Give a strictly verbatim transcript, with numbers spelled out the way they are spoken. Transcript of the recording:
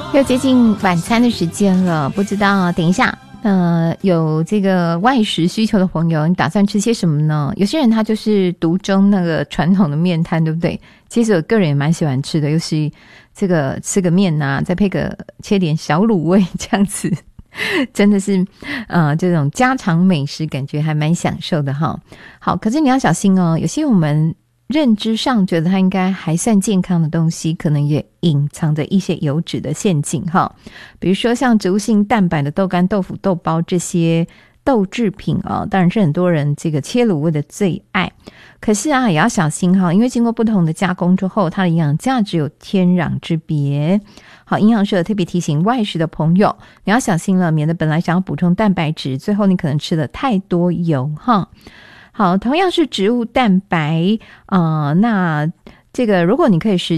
又接近晚餐的时间了，不知道等一下呃，有这个外食需求的朋友，你打算吃些什么呢？有些人他就是独钟那个传统的面摊，对不对？其实我个人也蛮喜欢吃的，尤其这个吃个面啊，再配个切点小卤味这样子，真的是呃这种家常美食，感觉还蛮享受的哈。好，可是你要小心哦，有些我们认知上觉得它应该还算健康的东西，可能也隐藏着一些油脂的陷阱哈。比如说像植物性蛋白的豆干、豆腐、豆包这些豆制品哦，当然是很多人这个切卤味的最爱。可是啊，也要小心哈，因为经过不同的加工之后，它的营养价值有天壤之别。好，营养师有特别提醒外食的朋友，你要小心了，免得本来想要补充蛋白质，最后你可能吃了太多油哈。好，同样是植物蛋白，呃，那这个如果你可以实